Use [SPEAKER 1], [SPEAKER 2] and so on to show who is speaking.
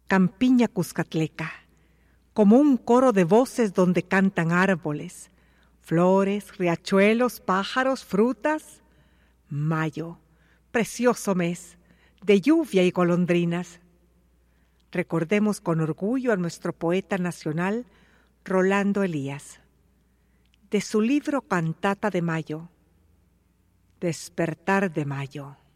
[SPEAKER 1] campiña cuscatleca, como un coro de voces donde cantan árboles, flores, riachuelos, pájaros, frutas. Mayo, precioso mes, de lluvia y golondrinas. Recordemos con orgullo a nuestro poeta nacional, Rolando Elías. De su libro Cantata de Mayo, Despertar de Mayo.